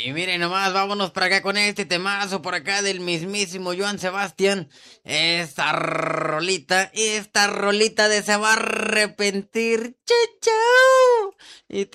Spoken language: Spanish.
Y miren nomás, vámonos para acá con este temazo por acá del mismísimo Joan Sebastián. Esta rolita de se va a arrepentir. Chau, chau. Y